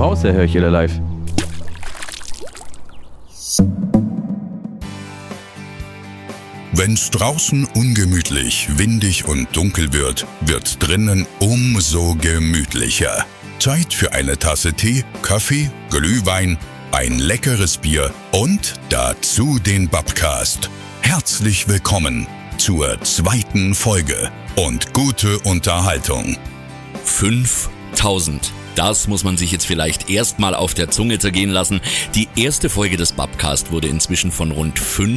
zu Hause, höre ich Iller Live. Wenn's draußen ungemütlich, windig und dunkel wird, wird drinnen umso gemütlicher. Zeit für eine Tasse Tee, Kaffee, Glühwein, ein leckeres Bier und dazu den Babcast. Herzlich willkommen zur 2. Folge und gute Unterhaltung. 5000. Das muss man sich jetzt vielleicht erstmal auf der Zunge zergehen lassen. Die erste Folge des Babcast wurde inzwischen von rund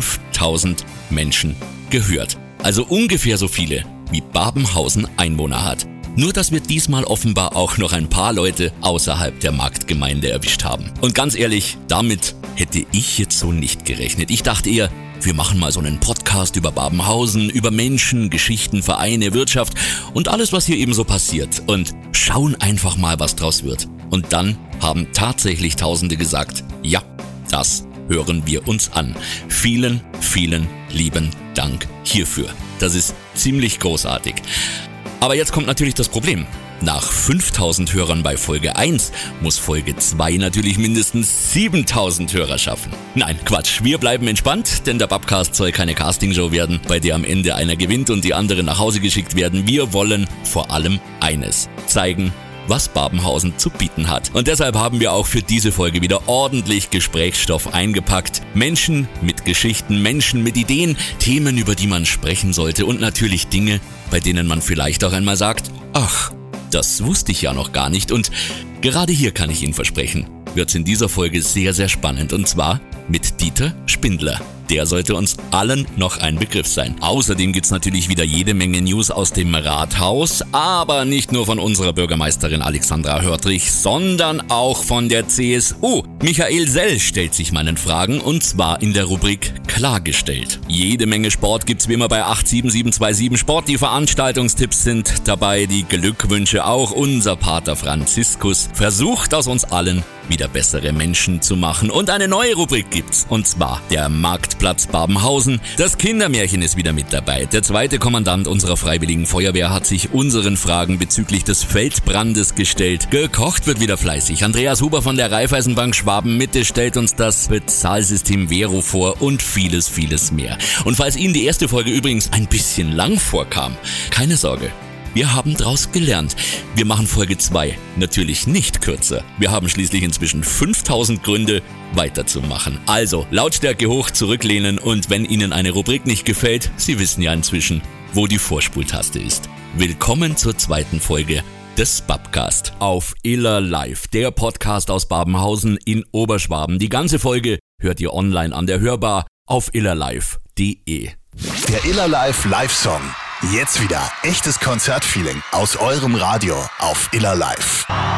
5000 Menschen gehört. Also ungefähr so viele, wie Babenhausen Einwohner hat. Nur, dass wir diesmal offenbar auch noch ein paar Leute außerhalb der Marktgemeinde erwischt haben. Und ganz ehrlich, damit hätte ich jetzt so nicht gerechnet. Ich dachte eher, wir machen mal so einen Podcast über Babenhausen, über Menschen, Geschichten, Vereine, Wirtschaft und alles, was hier eben so passiert. Und schauen einfach mal, was draus wird. Und dann haben tatsächlich Tausende gesagt, ja, das hören wir uns an. Vielen, vielen lieben Dank hierfür. Das ist ziemlich großartig. Aber jetzt kommt natürlich das Problem. Nach 5000 Hörern bei Folge 1 muss Folge 2 natürlich mindestens 7000 Hörer schaffen. Nein, Quatsch, wir bleiben entspannt, denn der Babcast soll keine Castingshow werden, bei der am Ende einer gewinnt und die anderen nach Hause geschickt werden. Wir wollen vor allem eines: zeigen, was Babenhausen zu bieten hat. Und deshalb haben wir auch für diese Folge wieder ordentlich Gesprächsstoff eingepackt. Menschen mit Geschichten, Menschen mit Ideen, Themen, über die man sprechen sollte und natürlich Dinge, bei denen man vielleicht auch einmal sagt, ach, das wusste ich ja noch gar nicht. Und gerade hier kann ich Ihnen versprechen, wird's in dieser Folge sehr, sehr spannend. Und zwar mit Dieter Spindler. Der sollte uns allen noch ein Begriff sein. Außerdem gibt's natürlich wieder jede Menge News aus dem Rathaus, aber nicht nur von unserer Bürgermeisterin Alexandra Hörtrich, sondern auch von der CSU. Michael Sell stellt sich meinen Fragen, und zwar in der Rubrik Klargestellt. Jede Menge Sport gibt's wie immer bei 87727 Sport. Die Veranstaltungstipps sind dabei, die Glückwünsche auch. Unser Pater Franziskus versucht aus uns allen wieder bessere Menschen zu machen. Und eine neue Rubrik gibt's, und zwar der Marktplatz Babenhausen. Das Kindermärchen ist wieder mit dabei. Der zweite Kommandant unserer Freiwilligen Feuerwehr hat sich unseren Fragen bezüglich des Feldbrandes gestellt. Gekocht wird wieder fleißig. Andreas Huber von der Raiffeisenbank Schwaben-Mitte stellt uns das Bezahlsystem Vero vor und vieles, vieles mehr. Und falls Ihnen die erste Folge übrigens ein bisschen lang vorkam, keine Sorge. Wir haben draus gelernt. Wir machen Folge 2 natürlich nicht kürzer. Wir haben schließlich inzwischen 5000 Gründe, weiterzumachen. Also, Lautstärke hoch, zurücklehnen, und wenn Ihnen eine Rubrik nicht gefällt, Sie wissen ja inzwischen, wo die Vorspultaste ist. Willkommen zur 2. Folge des Babcast auf Iller Live, der Podcast aus Babenhausen in Oberschwaben. Die ganze Folge hört ihr online an der Hörbar auf illerlive.de. Der Iller Live Live-Song. Jetzt wieder echtes Konzertfeeling aus eurem Radio auf Iller Live.